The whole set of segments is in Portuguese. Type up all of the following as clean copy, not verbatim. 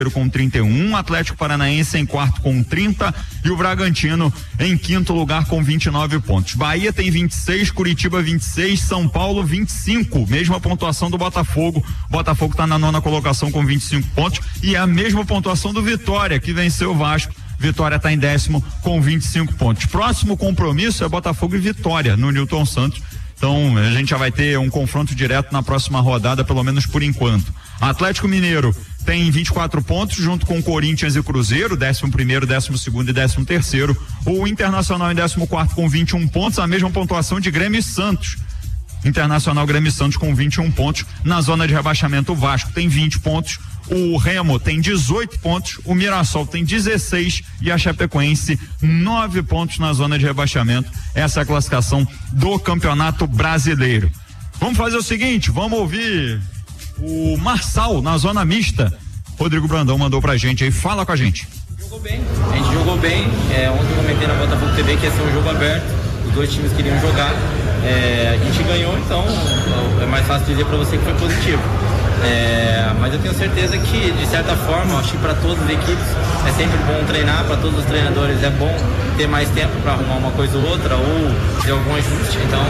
com 31, Atlético Paranaense em quarto com 30 e o Bragantino em quinto lugar com 29 pontos. Bahia tem 26, Curitiba 26, São Paulo 25, mesma pontuação do Botafogo. Botafogo está na nona colocação com 25 pontos e é a mesma pontuação do Vitória, que venceu o Vasco. Vitória está em décimo com 25 pontos. Próximo compromisso é Botafogo e Vitória no Newton Santos. Então a gente já vai ter um confronto direto na próxima rodada, pelo menos por enquanto. Atlético Mineiro tem 24 pontos, junto com Corinthians e Cruzeiro, 11º, 12º e 13º. O Internacional em 14º com 21 pontos, a mesma pontuação de Grêmio e Santos. Internacional, Grêmio e Santos com 21 pontos. Na zona de rebaixamento, o Vasco tem 20 pontos, o Remo tem 18 pontos, o Mirassol tem 16 e a Chapecoense 9 pontos na zona de rebaixamento. Essa é a classificação do Campeonato Brasileiro. Vamos fazer o seguinte, vamos ouvir o Marçal na zona mista. Rodrigo Brandão mandou pra gente aí, fala com a gente. Jogou bem, a gente jogou bem. Ontem eu comentei na Botafogo TV que ia ser um jogo aberto, os dois times queriam jogar. A gente ganhou, então é mais fácil dizer pra você que foi positivo. Mas eu tenho certeza que, de certa forma, acho que para todas as equipes é sempre bom treinar, para todos os treinadores é bom ter mais tempo para arrumar uma coisa ou outra, ou fazer algum ajuste. Então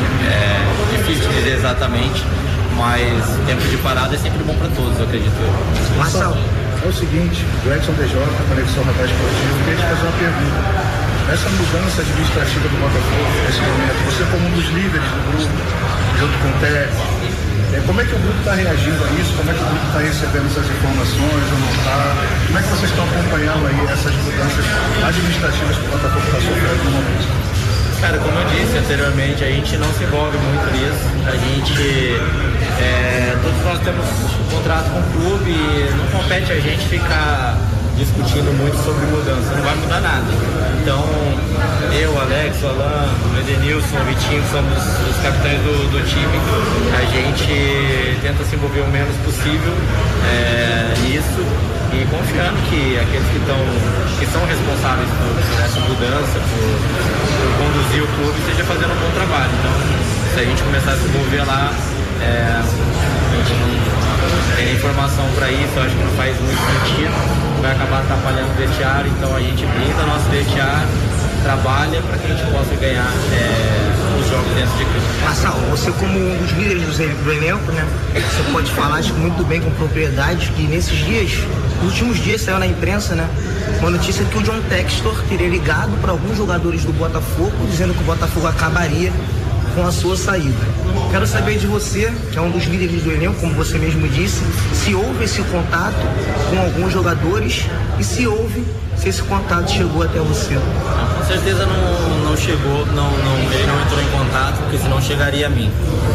é difícil dizer exatamente, mas tempo de parada é sempre bom para todos, eu acredito. Marcelo, é o seguinte, o Edson DJ, Conexão Radar Esportivo, eu queria te fazer uma pergunta. Essa mudança administrativa do Botafogo, nesse momento, você como um dos líderes do grupo, junto com o técnico, como é que o grupo está reagindo a isso? Como é que o grupo está recebendo essas informações ou não está? Como é que vocês estão acompanhando aí essas mudanças administrativas que o Botafogo está sofrendo no momento? Cara, como eu disse anteriormente, a gente não se envolve muito nisso. A gente, todos nós temos um contrato com o clube e não compete a gente ficar discutindo muito sobre mudança, não vai mudar nada. Então, eu, Alex, o Alan, o Edenilson, o Vitinho, que somos os capitães do time, a gente tenta se envolver o menos possível nisso e confiando que aqueles que são responsáveis por essa mudança, por conduzir o clube, esteja fazendo um bom trabalho. Então, se a gente começar a se envolver lá, a gente não tem informação para isso, eu acho que não faz muito sentido. Vai acabar atrapalhando o vestiário, então a gente blinda nosso vestiário, trabalha para que a gente possa ganhar os jogos dentro de campo. Marcelo, você como um dos líderes do elenco, né? Você pode falar acho, muito bem com propriedade que nesses dias, nos últimos dias saiu na imprensa, né? Uma notícia que o John Textor teria ligado para alguns jogadores do Botafogo, dizendo que o Botafogo acabaria com a sua saída. Quero saber de você, que é um dos líderes do elenco, como você mesmo disse, se houve esse contato com alguns jogadores e se houve, se esse contato chegou até você. Com certeza não chegou, ele não entrou em contato, porque senão chegaria a mim.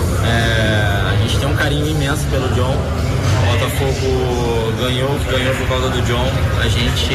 A gente tem um carinho imenso pelo John. O Botafogo ganhou por causa do John. A gente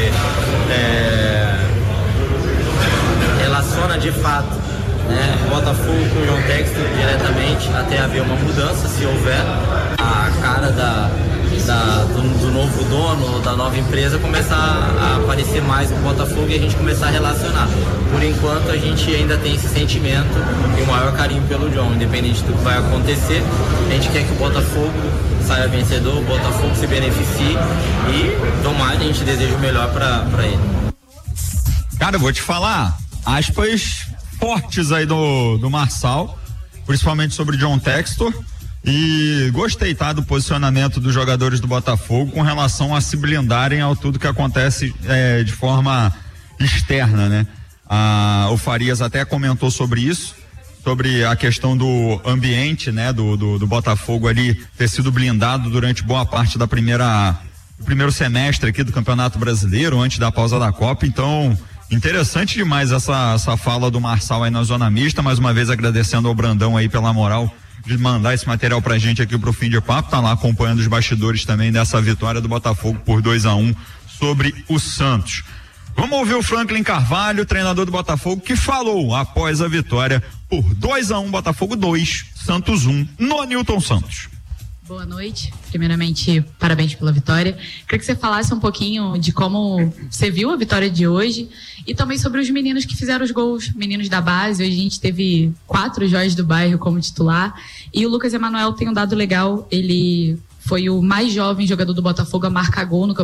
relaciona de fato Botafogo com o John Textor diretamente até haver uma mudança, se houver a cara do novo dono, da nova empresa começar a aparecer mais no Botafogo e a gente começar a relacionar. Por enquanto a gente ainda tem esse sentimento e o maior carinho pelo John, independente do que vai acontecer. A gente quer que o Botafogo saia vencedor, o Botafogo se beneficie e tomara, a gente deseja o melhor para ele. Cara, eu vou te falar, aspas fortes aí do Marçal, principalmente sobre John Textor, e gostei, tá, do posicionamento dos jogadores do Botafogo com relação a se blindarem ao tudo que acontece de forma externa, né? O Farias até comentou sobre isso, sobre a questão do ambiente, né, do Botafogo ali ter sido blindado durante boa parte do primeiro semestre aqui do Campeonato Brasileiro, antes da pausa da Copa. Então, interessante demais essa fala do Marçal aí na zona mista, mais uma vez agradecendo ao Brandão aí pela moral de mandar esse material pra gente aqui pro Fim de Papo, tá lá acompanhando os bastidores também dessa vitória do Botafogo por 2-1 sobre o Santos. Vamos ouvir o Franklin Carvalho, treinador do Botafogo, que falou após a vitória por 2-1, Botafogo 2, Santos 1, no Newton Santos. Boa noite. Primeiramente, parabéns pela vitória. Queria que você falasse um pouquinho de como você viu a vitória de hoje e também sobre os meninos que fizeram os gols, meninos da base. Hoje a gente teve 4 Jorge do Bairro como titular e o Lucas Emanuel tem um dado legal. Ele foi o mais jovem jogador do Botafogo a marcar gol no